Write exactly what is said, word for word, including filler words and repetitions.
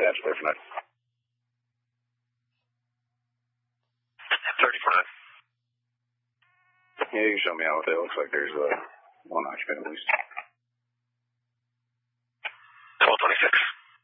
hatch there for night. thirty for night. Yeah, you can show me out with it. It looks like there's uh, one occupant at least.